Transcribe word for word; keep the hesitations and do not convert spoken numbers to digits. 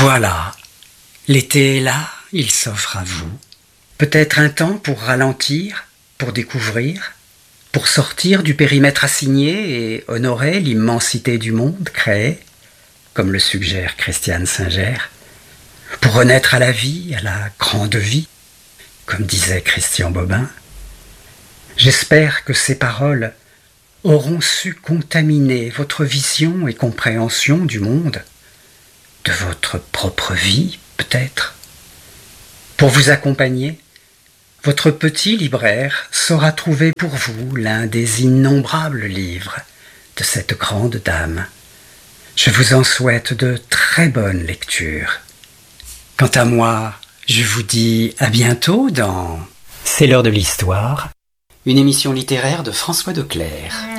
Voilà, l'été est là, il s'offre à vous. Peut-être un temps pour ralentir, pour découvrir, pour sortir du périmètre assigné et honorer l'immensité du monde créé, comme le suggère Christiane Singer, pour renaître à la vie, à la grande vie, comme disait Christian Bobin. J'espère que ces paroles auront su contaminer votre vision et compréhension du monde, de votre propre vie peut-être. Pour vous accompagner, votre petit libraire saura trouver pour vous l'un des innombrables livres de cette grande dame. Je vous en souhaite de très bonnes lectures. Quant à moi, je vous dis à bientôt dans C'est l'heure de l'histoire, une émission littéraire de François Declercq.